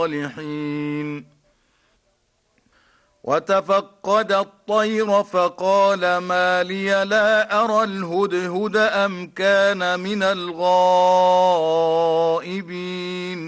الصالحين. وتفقد الطير فقال ما لي لا أرى الهدهد أم كان من الغائبين